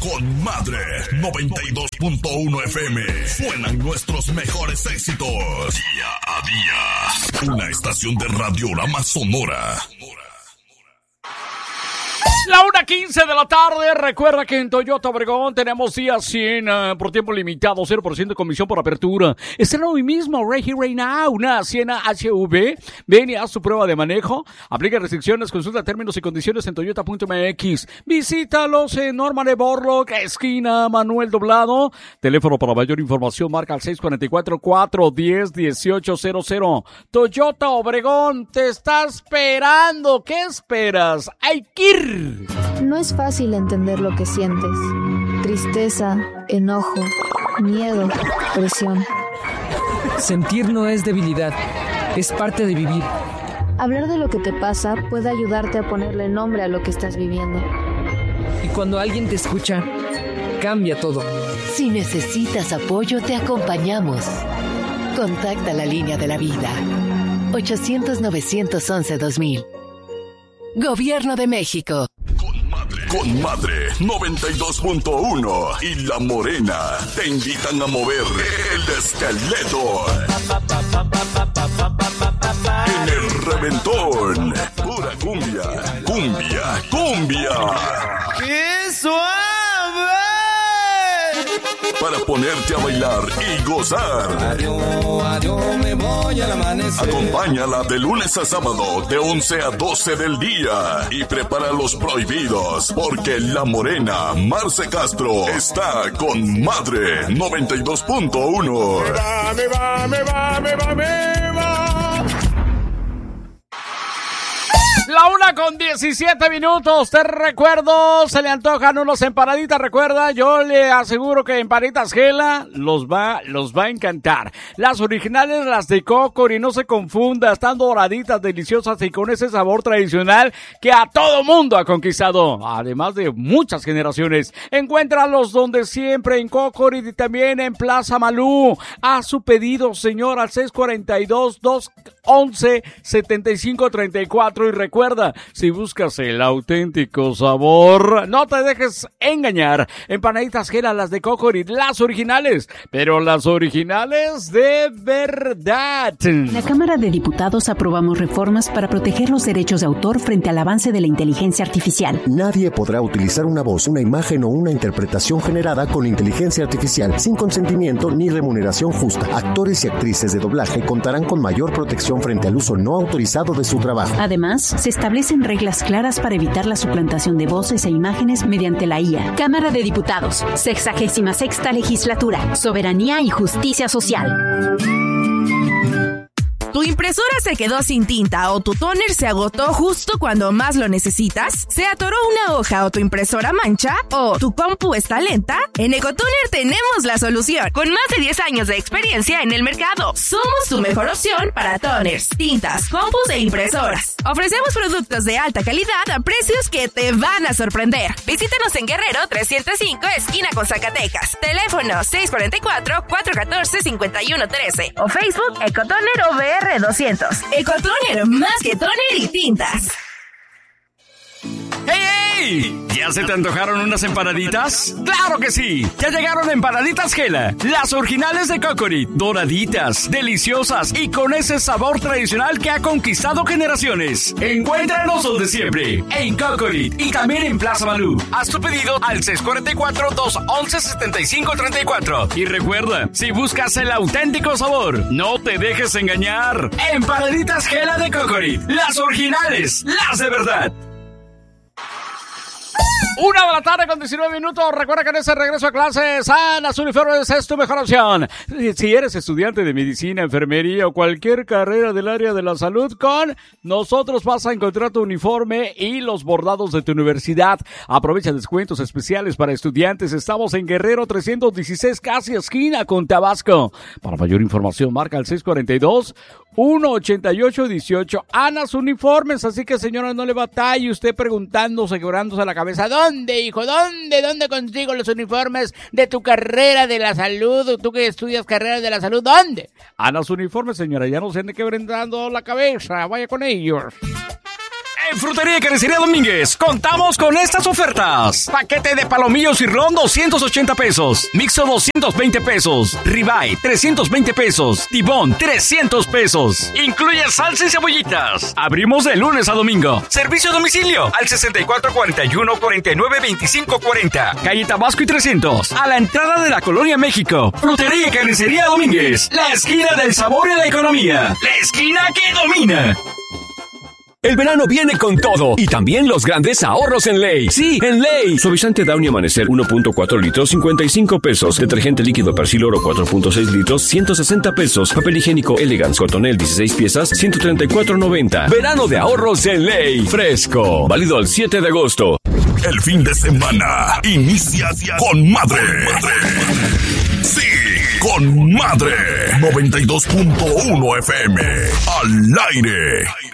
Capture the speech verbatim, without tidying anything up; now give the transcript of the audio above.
Con Madre noventa y dos punto uno F M suenan nuestros mejores éxitos día a día. Una estación de Radiorama Sonora. La una quince de la tarde. Recuerda que en Toyota Obregón tenemos días cien uh, por tiempo limitado, cero por ciento de comisión por apertura. Estrena hoy mismo Right Here Right Now, una Siena H V. Ven y haz tu prueba de manejo. Aplica restricciones, consulta términos y condiciones en toyota punto m x. Visítalos en Norman de Borlock, esquina Manuel Doblado. Teléfono para mayor información marca al seis cuatro cuatro, cuatro uno cero, uno ocho cero cero. Toyota Obregón te está esperando. ¿Qué esperas? ¡Hay que ir! No es fácil entender lo que sientes. Tristeza, enojo, miedo, presión. Sentir no es debilidad, es parte de vivir. Hablar de lo que te pasa puede ayudarte a ponerle nombre a lo que estás viviendo. Y cuando alguien te escucha, cambia todo. Si necesitas apoyo, te acompañamos. Contacta la línea de la vida. ochocientos, novecientos once, dos mil. Gobierno de México. Con Madre noventa y dos punto uno y La Morena te invitan a mover el esqueleto en el reventón. Pura cumbia, cumbia, cumbia. ¡Qué suave! Para ponerte a bailar y gozar. Adiós, adiós, me voy al amanecer. Acompáñala de lunes a sábado de once a doce del día y prepara los prohibidos porque La Morena Marce Castro está con Madre noventa y dos punto uno. Me va, me va, me va, me va, me va. La una con diecisiete minutos. Te recuerdo, se le antojan unos empanaditas. Recuerda, yo le aseguro que empanaditas Gela los va, los va a encantar. Las originales, las de Cocori, no se confunda, están doraditas, deliciosas y con ese sabor tradicional que a todo mundo ha conquistado, además de muchas generaciones. Encuéntralos donde siempre, en Cocori y también en Plaza Malú. Haz su pedido, señor, al seis cuatro dos, dos once, setenta y cinco treinta y cuatro y recuerda, si buscas el auténtico sabor, no te dejes engañar. Empanaditas Gela, las de Cocori, las originales, pero las originales de verdad. En la Cámara de Diputados aprobamos reformas para proteger los derechos de autor frente al avance de la inteligencia artificial. Nadie podrá utilizar una voz, una imagen o una interpretación generada con inteligencia artificial sin consentimiento ni remuneración justa. Actores y actrices de doblaje contarán con mayor protección frente al uso no autorizado de su trabajo. Además, se establecen reglas claras para evitar la suplantación de voces e imágenes mediante la I A. Cámara de Diputados, sexagésima sexta legislatura, soberanía y justicia social. ¿Tu impresora se quedó sin tinta o tu tóner se agotó justo cuando más lo necesitas? ¿Se atoró una hoja o tu impresora mancha? ¿O tu compu está lenta? En Ecotoner tenemos la solución. Con más de diez años de experiencia en el mercado, somos tu mejor opción para toners, tintas, compus e impresoras. Ofrecemos productos de alta calidad a precios que te van a sorprender. Visítanos en Guerrero trescientos cinco, esquina con Zacatecas. Teléfono seis cuatro cuatro, cuatro uno cuatro, cinco uno uno tres o Facebook Ecotoner O V R doscientos. Ecotoner, más que toner y tintas. ¡Hey, hey! ¿Ya se te antojaron unas empanaditas? ¡Claro que sí! Ya llegaron empanaditas Gela, las originales de Cocori, doraditas, deliciosas y con ese sabor tradicional que ha conquistado generaciones. Encuéntranos donde siempre, en Cocori y también en Plaza Malú. Haz tu pedido al seis cuatro cuatro, dos once, setenta y cinco treinta y cuatro. Y recuerda, si buscas el auténtico sabor, no te dejes engañar. Empanaditas Gela de Cocori, las originales, las de verdad. Una de la tarde con diecinueve minutos. Recuerda que en ese regreso a clases, Anas Uniformes es tu mejor opción. Si eres estudiante de medicina, enfermería o cualquier carrera del área de la salud, con nosotros vas a encontrar tu uniforme y los bordados de tu universidad. Aprovecha descuentos especiales para estudiantes. Estamos en Guerrero trescientos dieciséis, casi esquina con Tabasco. Para mayor información, marca el seis cuatro dos, uno ocho ocho, uno ocho. Anas Uniformes, así que señora, no le batalle usted preguntándose, quebrándose la cabeza. ¿Dónde, hijo? ¿Dónde? ¿Dónde consigo los uniformes de tu carrera de la salud? ¿Tú que estudias carrera de la salud? ¿Dónde? Anas Uniformes, señora, ya no se ande quebrando la cabeza. Vaya con ellos. En Frutería y Carnicería Domínguez contamos con estas ofertas. Paquete de palomillos y ron doscientos ochenta pesos. Mixo doscientos veinte pesos. Ribeye trescientos veinte pesos. Tibón trescientos pesos. Incluye salsa y cebollitas. Abrimos de lunes a domingo. Servicio a domicilio al sesenta y cuatro cuarenta y uno cuarenta y nueve veinticinco cuarenta. Calle Tabasco y trescientos. A la entrada de la Colonia México. Frutería y Carnicería Domínguez. La esquina del sabor y la economía. La esquina que domina. El verano viene con todo y también los grandes ahorros en Ley. Sí, en Ley. Suavizante Downy Amanecer uno punto cuatro litros, cincuenta y cinco pesos. Detergente líquido Persil Oro cuatro punto seis litros, ciento sesenta pesos. Papel higiénico Elegance Cotonel dieciséis piezas, ciento treinta y cuatro noventa. Verano de ahorros en Ley. Fresco. Válido al siete de agosto. El fin de semana inicia con madre. Sí, con madre. noventa y dos punto uno F M. Al aire.